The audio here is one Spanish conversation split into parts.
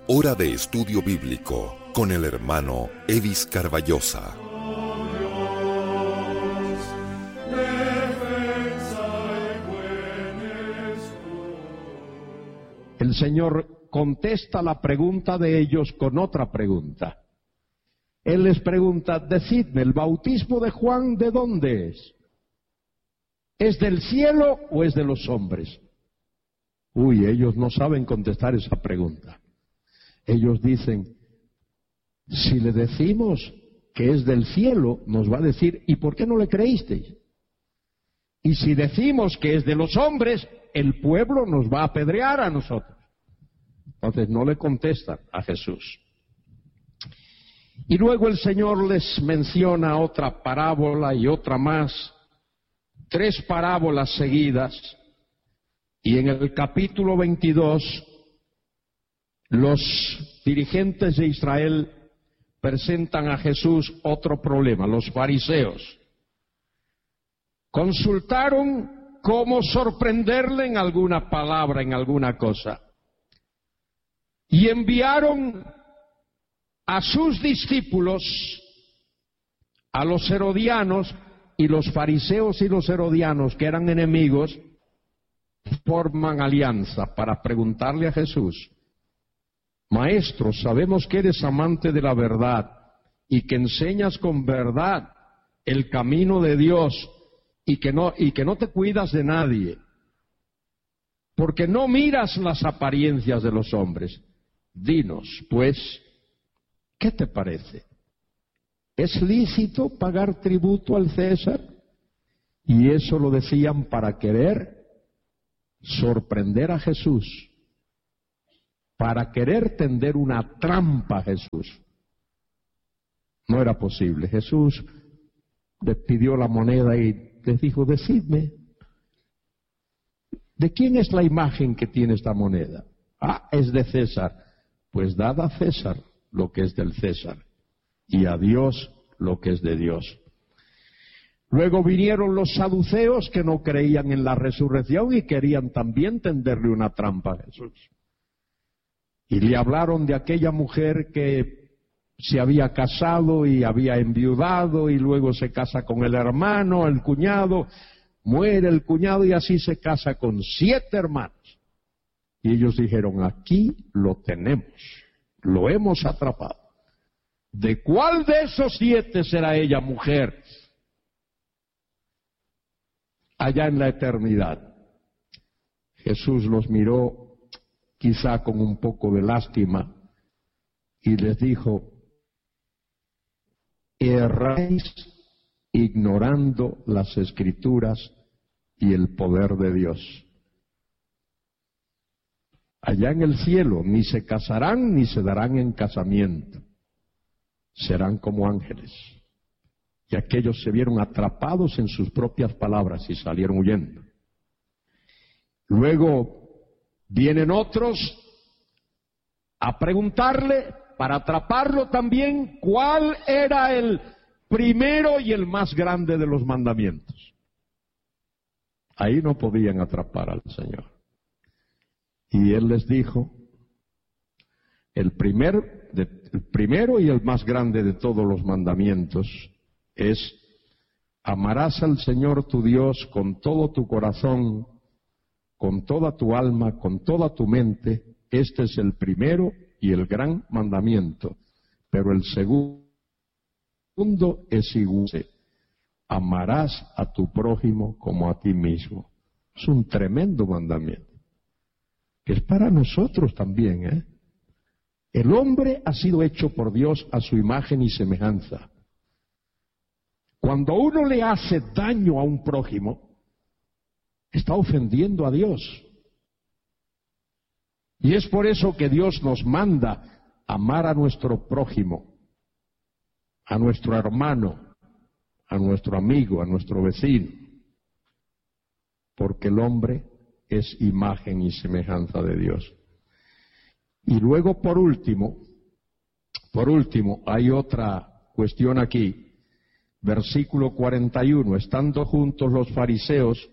Hora de estudio bíblico con el hermano Evis Carballosa. El Señor contesta la pregunta de ellos con otra pregunta. Él les pregunta: decidme, ¿el bautismo de Juan de dónde es? ¿Es del cielo o es de los hombres? Ellos no saben contestar esa pregunta. Ellos dicen: si le decimos que es del cielo, nos va a decir: ¿y por qué no le creísteis? Y si decimos que es de los hombres, el pueblo nos va a apedrear a nosotros. Entonces no le contestan a Jesús. Y luego el Señor les menciona otra parábola y otra más, 3 parábolas seguidas, y en el capítulo 22 los dirigentes de Israel presentan a Jesús otro problema. Los fariseos consultaron cómo sorprenderle en alguna palabra, en alguna cosa, y enviaron a sus discípulos, a los herodianos, y los fariseos y los herodianos, que eran enemigos, forman alianza para preguntarle a Jesús: Maestro, sabemos que eres amante de la verdad y que enseñas con verdad el camino de Dios y que no te cuidas de nadie, porque no miras las apariencias de los hombres. Dinos, pues, ¿qué te parece? ¿Es lícito pagar tributo al César? Y eso lo decían para querer sorprender a Jesús, para querer tender una trampa a Jesús. No era posible. Jesús les pidió la moneda y les dijo: decidme, ¿de quién es la imagen que tiene esta moneda? Es de César. Pues dad a César lo que es del César y a Dios lo que es de Dios. Luego vinieron los saduceos, que no creían en la resurrección y querían también tenderle una trampa a Jesús. Y le hablaron de aquella mujer que se había casado y había enviudado y luego se casa con el hermano, el cuñado, muere el cuñado y así se casa con 7 hermanos. Y ellos dijeron: aquí lo tenemos, lo hemos atrapado. ¿De cuál de esos 7 será ella mujer allá en la eternidad? Jesús los miró quizá con un poco de lástima y les dijo: erráis ignorando las Escrituras y el poder de Dios. Allá en el cielo ni se casarán ni se darán en casamiento, serán como ángeles. Y aquellos se vieron atrapados en sus propias palabras y salieron huyendo. Luego vienen otros a preguntarle, para atraparlo también, cuál era el primero y el más grande de los mandamientos. Ahí no podían atrapar al Señor. Y Él les dijo: el primero y el más grande de todos los mandamientos es: amarás al Señor tu Dios con todo tu corazón, con toda tu alma, con toda tu mente. Este es el primero y el gran mandamiento. Pero el segundo es igual: amarás a tu prójimo como a ti mismo. Es un tremendo mandamiento, que es para nosotros también, El hombre ha sido hecho por Dios a su imagen y semejanza. Cuando uno le hace daño a un prójimo, está ofendiendo a Dios. Y es por eso que Dios nos manda amar a nuestro prójimo, a nuestro hermano, a nuestro amigo, a nuestro vecino. Porque el hombre es imagen y semejanza de Dios. Y luego, por último, hay otra cuestión aquí. Versículo 41, estando juntos los fariseos,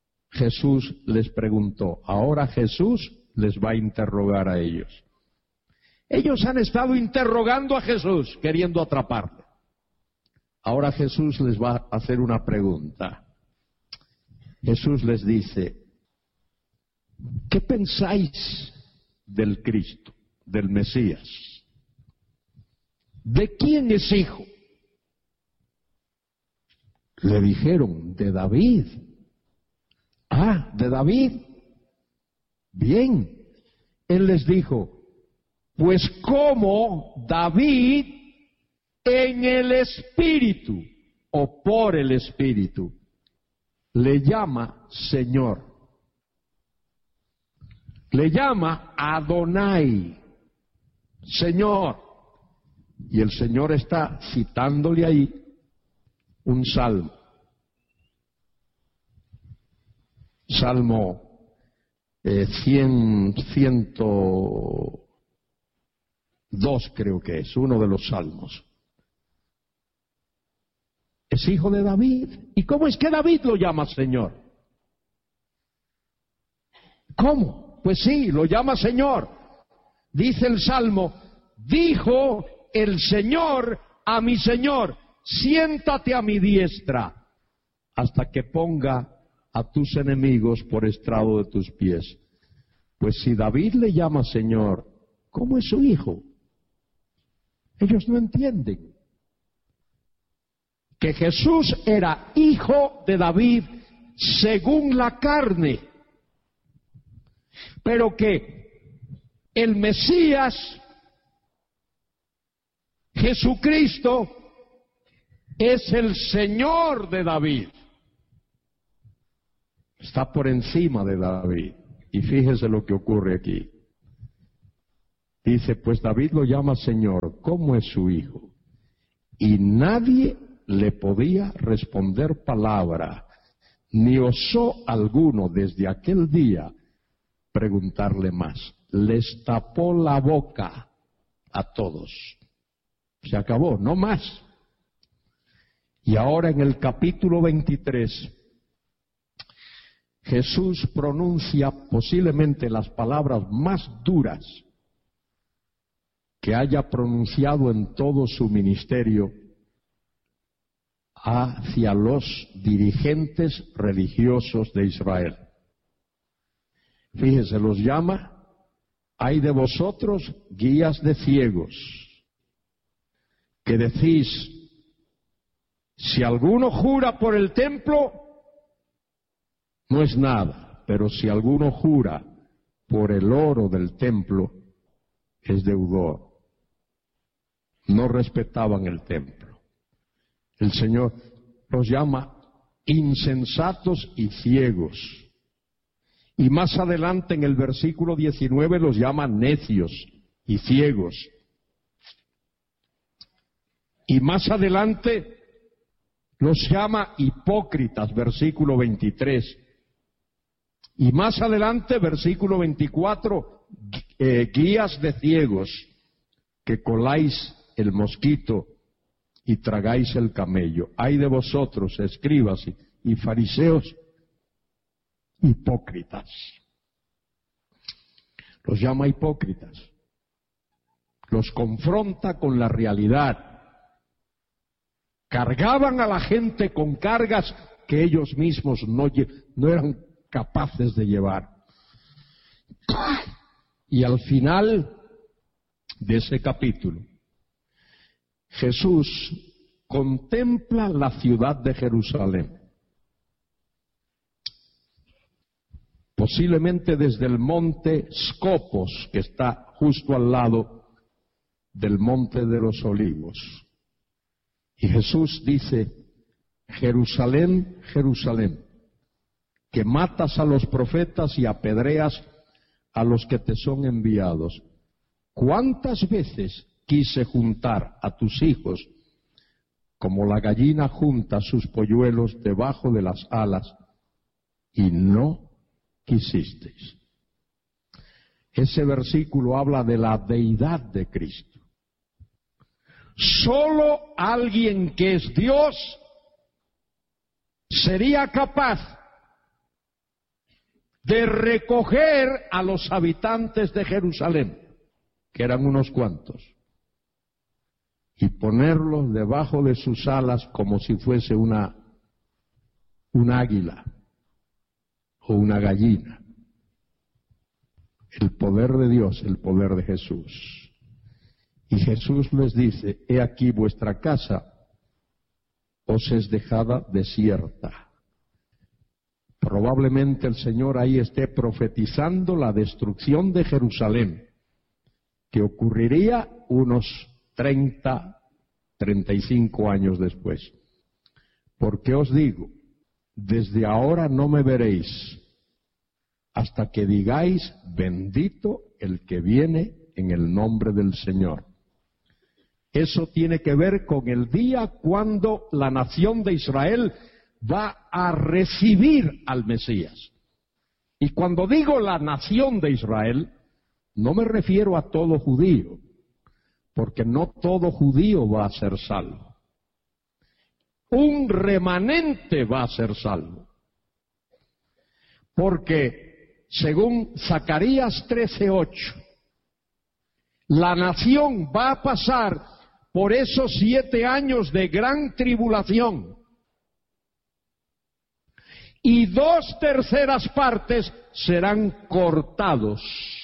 Jesús les preguntó. Ahora Jesús les va a interrogar a ellos. Ellos han estado interrogando a Jesús, queriendo atraparle. Ahora Jesús les va a hacer una pregunta. Jesús les dice, ¿qué pensáis del Cristo, del Mesías? ¿De quién es hijo? Le dijeron, de David. Ah, de David. Bien. Él les dijo, pues como David en el Espíritu o por el Espíritu le llama Señor. Le llama Adonai, Señor. Y el Señor está citándole ahí un salmo. Salmo 102 creo que es, uno de los salmos. Es hijo de David. ¿Y cómo es que David lo llama Señor? ¿Cómo? Pues sí, lo llama Señor. Dice el Salmo, dijo el Señor a mi Señor, siéntate a mi diestra hasta que ponga a tus enemigos por estrado de tus pies. Pues si David le llama Señor, ¿cómo es su hijo? Ellos no entienden que Jesús era hijo de David según la carne, pero que el Mesías, Jesucristo, es el Señor de David. Está por encima de David. Y fíjese lo que ocurre aquí. Dice, pues David lo llama Señor, ¿cómo es su hijo? Y nadie le podía responder palabra, ni osó alguno desde aquel día preguntarle más. Les tapó la boca a todos. Se acabó, no más. Y ahora en el capítulo 23, Jesús pronuncia posiblemente las palabras más duras que haya pronunciado en todo su ministerio hacia los dirigentes religiosos de Israel. Fíjese, los llama, hay de vosotros guías de ciegos, que decís, si alguno jura por el templo, no es nada, pero si alguno jura por el oro del templo, es deudor. No respetaban el templo. El Señor los llama insensatos y ciegos. Y más adelante en el versículo 19 los llama necios y ciegos. Y más adelante los llama hipócritas, versículo 23. Y más adelante, versículo 24, guías de ciegos, que coláis el mosquito y tragáis el camello. Ay de vosotros, escribas y fariseos, hipócritas. Los llama hipócritas. Los confronta con la realidad. Cargaban a la gente con cargas que ellos mismos no eran capaces de llevar. Y al final de ese capítulo, Jesús contempla la ciudad de Jerusalén, posiblemente desde el monte Scopos, que está justo al lado del monte de los Olivos. Y Jesús dice, Jerusalén, Jerusalén, que matas a los profetas y apedreas a los que te son enviados. ¿Cuántas veces quise juntar a tus hijos como la gallina junta sus polluelos debajo de las alas y no quisisteis? Ese versículo habla de la deidad de Cristo. Solo alguien que es Dios sería capaz de recoger a los habitantes de Jerusalén, que eran unos cuantos, y ponerlos debajo de sus alas como si fuese un águila o una gallina. El poder de Dios, el poder de Jesús. Y Jesús les dice: he aquí vuestra casa os es dejada desierta. Probablemente el Señor ahí esté profetizando la destrucción de Jerusalén, que ocurriría unos 35 años después. Porque os digo, desde ahora no me veréis, hasta que digáis: bendito el que viene en el nombre del Señor. Eso tiene que ver con el día cuando la nación de Israel va a recibir al Mesías. Y cuando digo la nación de Israel, no me refiero a todo judío, porque no todo judío va a ser salvo. Un remanente va a ser salvo. Porque, según Zacarías 13:8, la nación va a pasar por esos 7 años de gran tribulación. Y 2/3 partes serán cortados.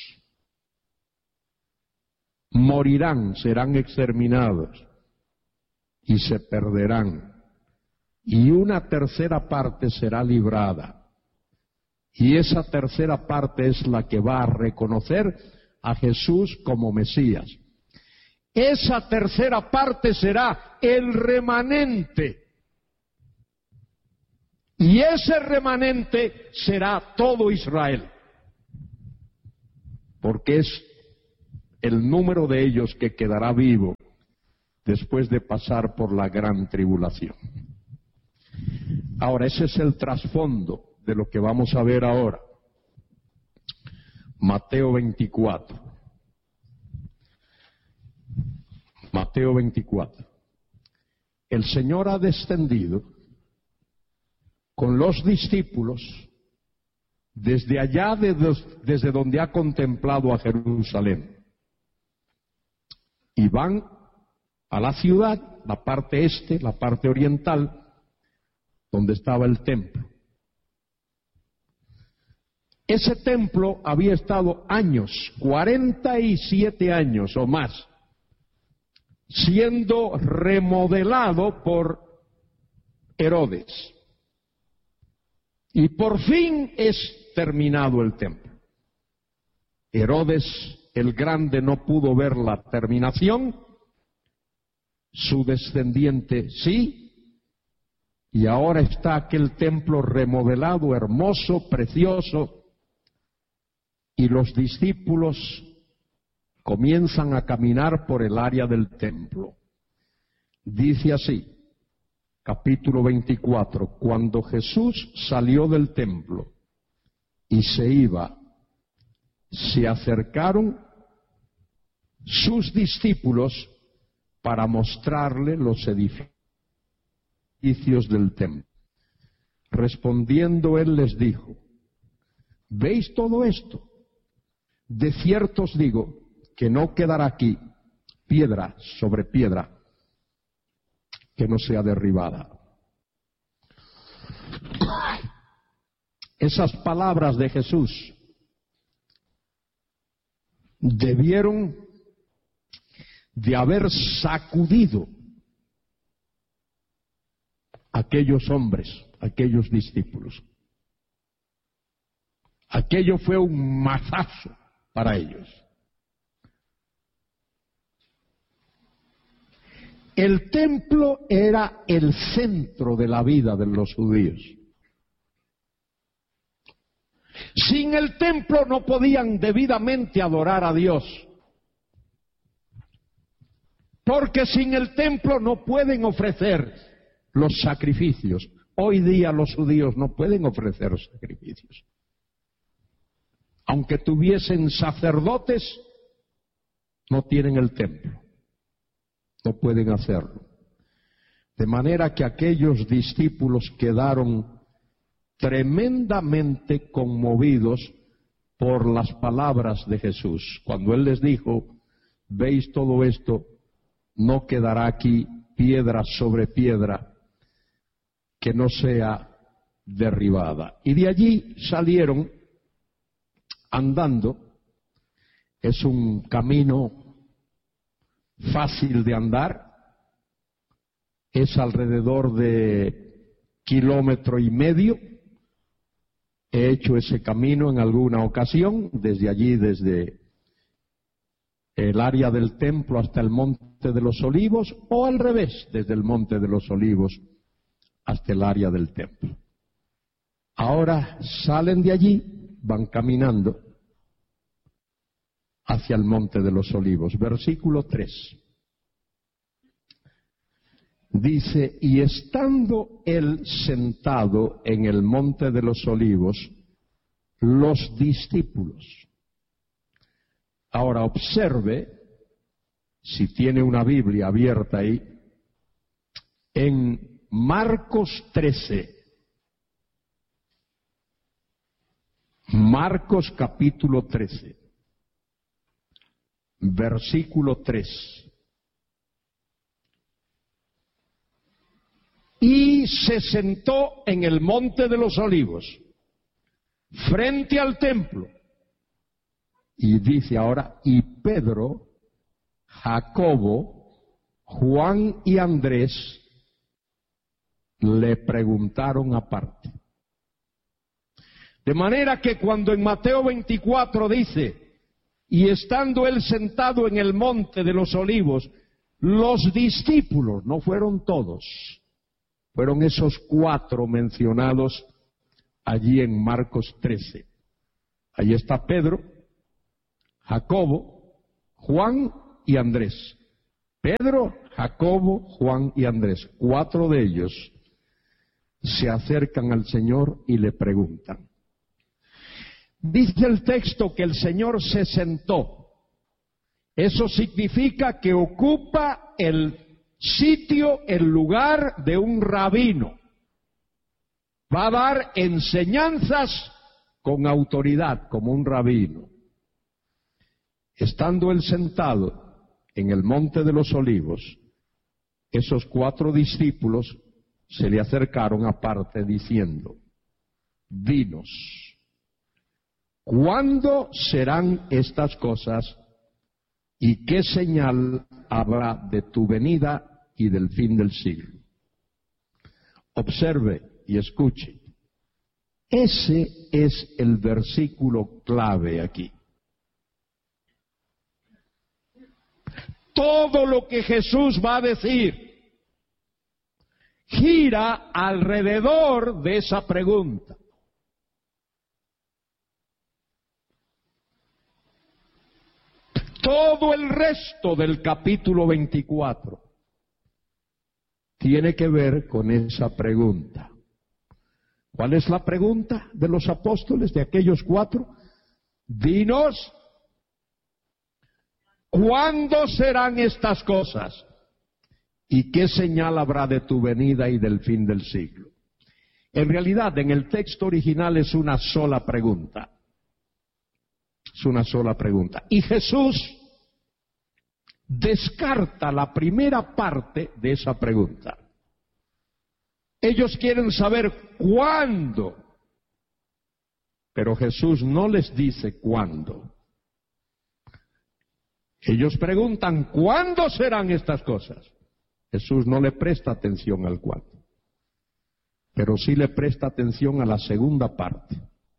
Morirán, serán exterminados y se perderán. Y 1/3 parte será librada. Y esa 1/3 parte es la que va a reconocer a Jesús como Mesías. Esa 1/3 parte será el remanente. Y ese remanente será todo Israel. Porque es el número de ellos que quedará vivo después de pasar por la gran tribulación. Ahora, ese es el trasfondo de lo que vamos a ver ahora. Mateo 24. Mateo 24. El Señor ha descendido con los discípulos desde allá, desde donde ha contemplado a Jerusalén. Y van a la ciudad, la parte este, la parte oriental, donde estaba el templo. Ese templo había estado años, 47 años o más, siendo remodelado por Herodes. Y por fin es terminado el templo. Herodes el Grande no pudo ver la terminación, su descendiente sí, y ahora está aquel templo remodelado, hermoso, precioso, y los discípulos comienzan a caminar por el área del templo. Dice así, capítulo 24, cuando Jesús salió del templo y se iba, se acercaron sus discípulos para mostrarle los edificios del templo. Respondiendo él les dijo: ¿veis todo esto? De cierto os digo que no quedará aquí piedra sobre piedra que no sea derribada. Esas palabras de Jesús debieron de haber sacudido a aquellos hombres, a aquellos discípulos. Aquello fue un mazazo para ellos. El templo era el centro de la vida de los judíos. Sin el templo no podían debidamente adorar a Dios. Porque sin el templo no pueden ofrecer los sacrificios. Hoy día los judíos no pueden ofrecer sacrificios. Aunque tuviesen sacerdotes, no tienen el templo. No pueden hacerlo. De manera que aquellos discípulos quedaron tremendamente conmovidos por las palabras de Jesús, cuando Él les dijo: veis todo esto, no quedará aquí piedra sobre piedra que no sea derribada. Y de allí salieron andando. Es un camino fácil de andar, es alrededor de 1,5 kilómetros. He hecho ese camino en alguna ocasión, desde allí, desde el área del templo hasta el Monte de los Olivos, o al revés, desde el Monte de los Olivos hasta el área del templo. Ahora salen de allí, van caminando hacia el Monte de los Olivos. Versículo 3. Dice, y estando él sentado en el Monte de los Olivos, los discípulos. Ahora observe, si tiene una Biblia abierta ahí, en Marcos 13. Marcos capítulo 13. Versículo 3. Y se sentó en el Monte de los Olivos, frente al templo. Y dice ahora, y Pedro, Jacobo, Juan y Andrés le preguntaron aparte. De manera que cuando en Mateo 24 dice, y estando él sentado en el Monte de los Olivos, los discípulos, no fueron todos, fueron esos 4 mencionados allí en Marcos 13. Allí está Pedro, Jacobo, Juan y Andrés. Pedro, Jacobo, Juan y Andrés. 4 de ellos se acercan al Señor y le preguntan. Dice el texto que el Señor se sentó. Eso significa que ocupa el sitio, el lugar de un rabino. Va a dar enseñanzas con autoridad, como un rabino. Estando él sentado en el Monte de los Olivos, esos 4 discípulos se le acercaron aparte diciendo, dinos, ¿cuándo serán estas cosas y qué señal habrá de tu venida y del fin del siglo? Observe y escuche. Ese es el versículo clave aquí. Todo lo que Jesús va a decir gira alrededor de esa pregunta. Todo el resto del capítulo 24 tiene que ver con esa pregunta. ¿Cuál es la pregunta de los apóstoles, de aquellos 4? Dinos, ¿cuándo serán estas cosas? ¿Y qué señal habrá de tu venida y del fin del siglo? En realidad, en el texto original es una sola pregunta. Es una sola pregunta. Y Jesús descarta la primera parte de esa pregunta. Ellos quieren saber cuándo, pero Jesús no les dice cuándo. Ellos preguntan, ¿cuándo serán estas cosas? Jesús no le presta atención al cuándo, pero sí le presta atención a la segunda parte.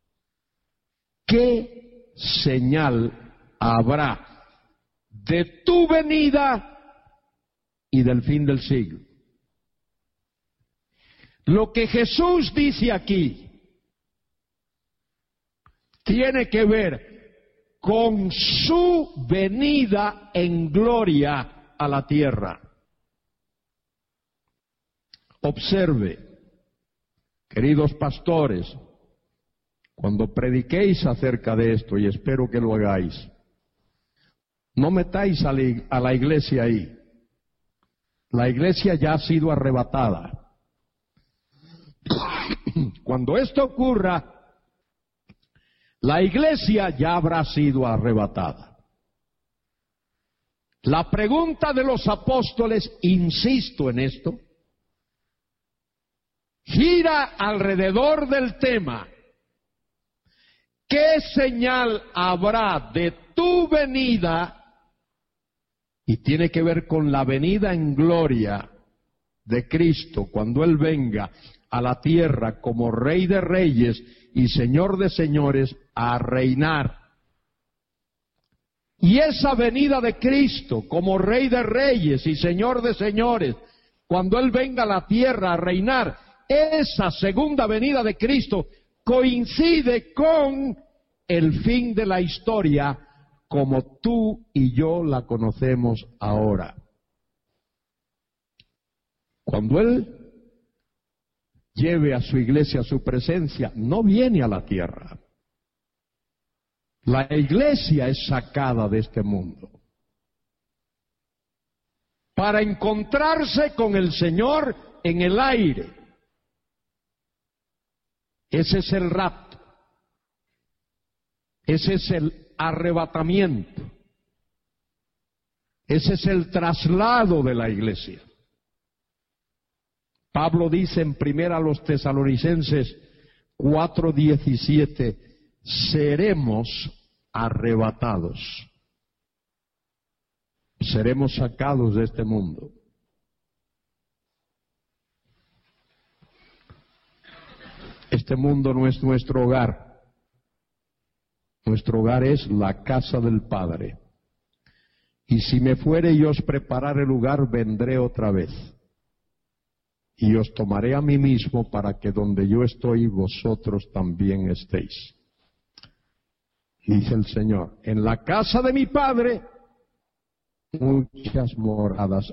¿Qué señal habrá de tu venida y del fin del siglo? Lo que Jesús dice aquí tiene que ver con su venida en gloria a la tierra. Observe, queridos pastores, cuando prediquéis acerca de esto, y espero que lo hagáis, no metáis a la iglesia ahí. La iglesia ya ha sido arrebatada. Cuando esto ocurra, la iglesia ya habrá sido arrebatada. La pregunta de los apóstoles, insisto en esto, gira alrededor del tema: ¿qué señal habrá de tu venida? Y tiene que ver con la venida en gloria de Cristo, cuando Él venga a la tierra como Rey de Reyes y Señor de Señores a reinar. Y esa venida de Cristo como Rey de Reyes y Señor de Señores, cuando Él venga a la tierra a reinar, esa segunda venida de Cristo coincide con el fin de la historia como tú y yo la conocemos ahora. Cuando Él lleve a su iglesia a su presencia, no viene a la tierra. La iglesia es sacada de este mundo para encontrarse con el Señor en el aire. Ese es el rapto. Ese es el arrebatamiento. Ese es el traslado de la iglesia. Pablo dice en 1 Tesalonicenses 4:17, seremos arrebatados. Seremos sacados de este mundo. Este mundo no es nuestro hogar. Nuestro hogar es la casa del Padre. Y si me fuere y os preparare lugar, vendré otra vez. Y os tomaré a mí mismo para que donde yo estoy, vosotros también estéis. Dice el Señor, en la casa de mi Padre muchas moradas